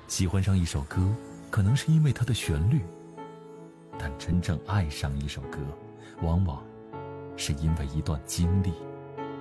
喜欢上一首歌，可能是因为它的旋律，但真正爱上一首歌，往往是因为一段经历。